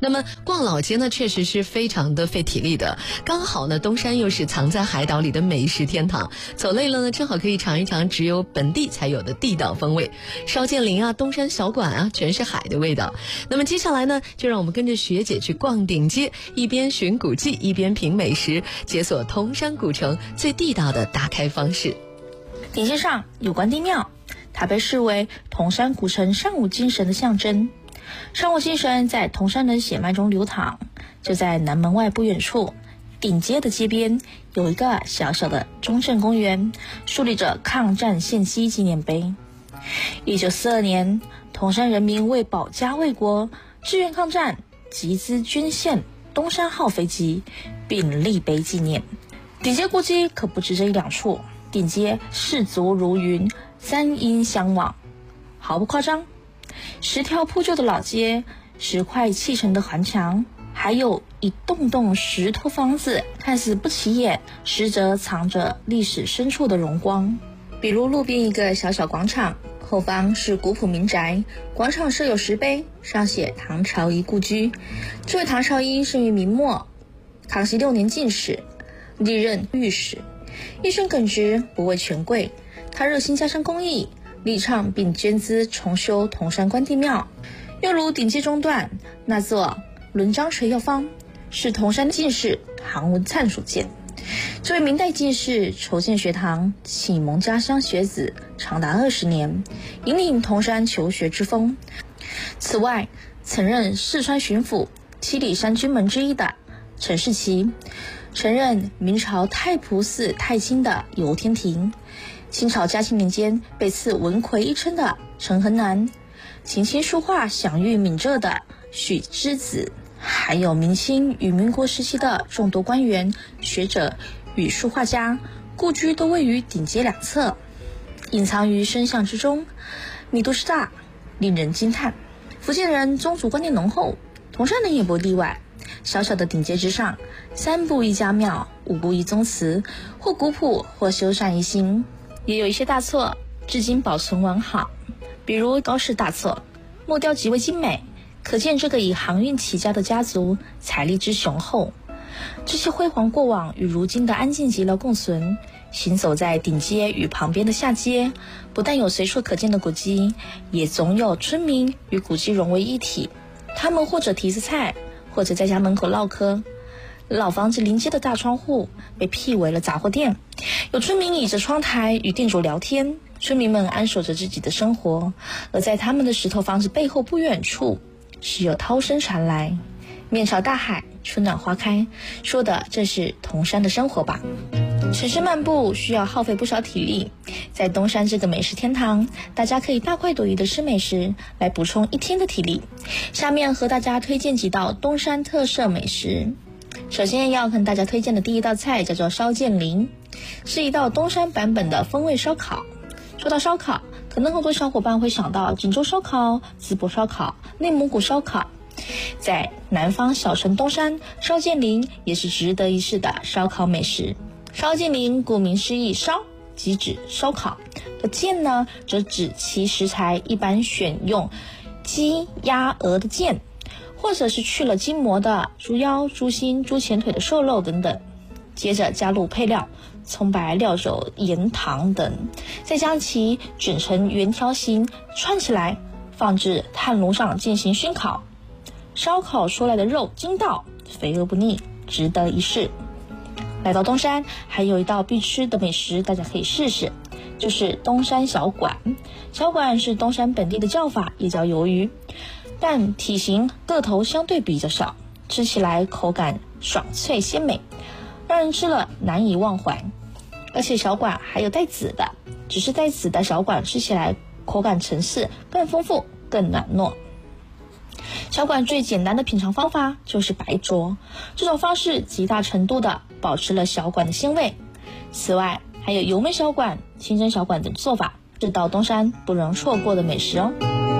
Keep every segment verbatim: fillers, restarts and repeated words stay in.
那么逛老街呢，确实是非常的费体力的。刚好呢，东山又是藏在海岛里的美食天堂，走累了呢，正好可以尝一尝只有本地才有的地道风味。烧剑林啊，东山小馆啊，全是海的味道。那么接下来呢，就让我们跟着学姐去逛顶街，一边寻古迹，一边品美食，解锁通山古城最地道的打开方式。 顶街上有关帝庙，它被视为通山古城尚武精神的象征。尚武精神在通山人血脉中流淌，就在南门外不远处，顶街的街边有一个小小的中正公园，树立着抗战献旗纪念碑。一九四二年，通山人民为保家卫国，志愿抗战，集资捐献东山号飞机，并立碑纪念。顶街古迹可不止这一两处，顶街士族如云，三阴相望，毫不夸张。十条铺就的老街，十块砌成的环墙，还有一栋栋石头房子，看似不起眼，实则藏着历史深处的荣光。比如路边一个小小广场，后方是古朴民宅，广场设有石碑，上写唐朝一故居。这位唐朝一生于明末，康熙六年进士，历任御史，一生耿直，不畏权贵。他热心家乡公益，力倡并捐资重修通山关帝庙。又如顶街中段那座轮章垂药方，是通山进士唐文灿所建。这位明代进士筹建学堂，启蒙家乡学子长达二十年，引领通山求学之风。此外，曾任四川巡抚七里山军门之一的陈士奇，曾任明朝太仆寺太清的游天庭，清朝嘉庆年间被赐文魁一称的陈衡南，琴棋书画享誉闽浙的许之子，还有明清与民国时期的众多官员、学者与书画家，故居都位于顶街两侧，隐藏于深巷之中，密度之大，令人惊叹。福建人宗族观念浓厚，通山人也不例外。小小的顶街之上，三步一家庙，五步一宗祠，或古朴，或修缮一新。也有一些大厝至今保存完好，比如高氏大厝，木雕极为精美，可见这个以航运起家的家族财力之雄厚。这些辉煌过往与如今的安静寂寥共存。行走在顶街与旁边的下街，不但有随处可见的古迹，也总有村民与古迹融为一体。他们或者提着菜，或者在家门口唠嗑。老房子临街的大窗户被辟为了杂货店，有村民倚着窗台与店主聊天。村民们安守着自己的生活，而在他们的石头房子背后不远处，时有涛声传来。面朝大海，春暖花开，说的这是通山的生活吧。城市漫步需要耗费不少体力，在东山这个美食天堂，大家可以大快朵颐的吃美食来补充一天的体力。下面和大家推荐几道东山特色美食。首先要跟大家推荐的第一道菜叫做烧剑林，是一道东山版本的风味烧烤。说到烧烤，可能很多小伙伴会想到锦州烧烤、淄博烧烤、内蒙古烧烤。在南方小城东山，烧剑林也是值得一试的烧烤美食。烧剑林顾名思义，烧即指烧烤，而剑呢则指其食材一般选用鸡、鸭、鹅的腱，或者是去了筋膜的猪腰、猪心、猪前腿的瘦肉等等。接着加入配料葱白、料酒、盐、糖等，再将其卷成圆条形串起来，放置炭炉上进行熏烤。烧烤出来的肉筋道，肥而不腻，值得一试。来到东山，还有一道必吃的美食，大家可以试试，就是东山小馆。小馆是东山本地的叫法，也叫鱿鱼，但体型个头相对比较小，吃起来口感爽脆鲜美，让人吃了难以忘怀。而且小馆还有带籽的，只是带籽的小馆吃起来口感层次更丰富，更软糯。小馆最简单的品尝方法就是白灼，这种方式极大程度的保持了小馆的鲜味。此外，还有油焖小馆、清蒸小馆等做法，这道东山不容错过的美食哦。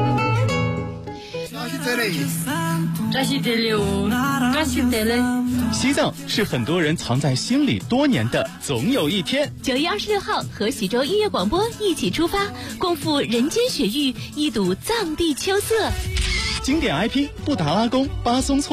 西藏是很多人藏在心里多年的总有一天。 九月二十六号，和徐州音乐广播一起出发，共赴人间雪域，一睹藏地秋色。 经典 I P 布达拉宫、巴松措